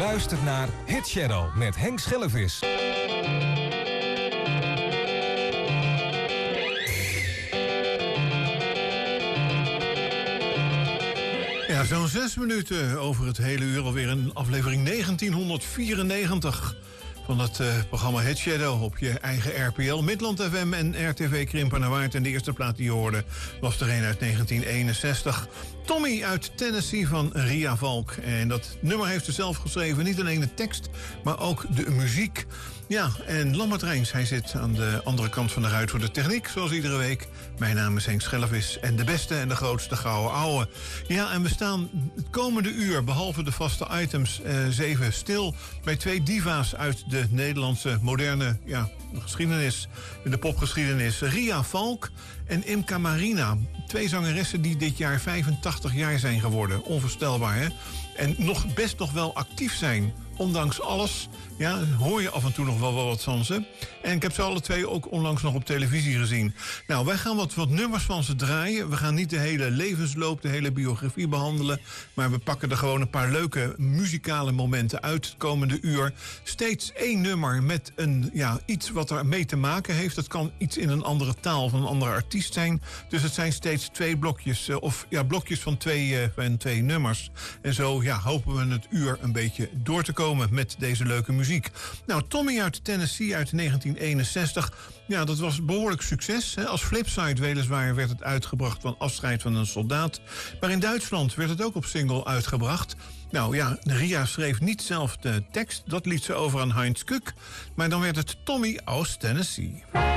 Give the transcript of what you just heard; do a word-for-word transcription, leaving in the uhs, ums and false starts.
luistert naar Hit Shadow met Henk Schellevis. Ja, zo'n zes minuten over het hele uur. Alweer een aflevering negentienhonderdvierennegentig van het uh, programma Hit Shadow op je eigen R P L, Midland F M en R T V Krimpenerwaard. En de eerste plaat die je hoorde was er een uit negentien eenenzestig. Tommy uit Tennessee van Ria Valk. En dat nummer heeft ze zelf geschreven. Niet alleen de tekst, maar ook de muziek. Ja, en Lambert Rijns, hij zit aan de andere kant van de ruit voor de techniek, zoals iedere week. Mijn naam is Henk Schellevis en de beste en de grootste gouden ouwe. Ja, en we staan het komende uur, behalve de vaste items, eh, zeven stil bij twee diva's uit de Nederlandse moderne ja, geschiedenis, de popgeschiedenis. Ria Valk en Imca Marina. Twee zangeressen die dit jaar vijfentachtig jaar zijn geworden. Onvoorstelbaar, hè? En nog best nog wel actief zijn. Ondanks alles, ja, hoor je af en toe nog wel wat van ze. En ik heb ze alle twee ook onlangs nog op televisie gezien. Nou, wij gaan wat, wat nummers van ze draaien. We gaan niet de hele levensloop, de hele biografie behandelen. Maar we pakken er gewoon een paar leuke muzikale momenten uit het komende uur. Steeds één nummer met een, ja, iets wat er mee te maken heeft. Dat kan iets in een andere taal van een andere artiest zijn. Dus het zijn steeds twee blokjes, of ja, blokjes van twee, uh, van twee nummers. En zo ja, hopen we het uur een beetje door te komen met deze leuke muziek. Nou, Tommy uit Tennessee uit negentien eenenzestig. Ja, dat was behoorlijk succes. Hè. Als flipside weliswaar werd het uitgebracht van Afscheid van een soldaat. Maar in Duitsland werd het ook op single uitgebracht. Nou ja, Ria schreef niet zelf de tekst. Dat liet ze over aan Heinz Kuk. Maar dan werd het Tommy aus Tennessee.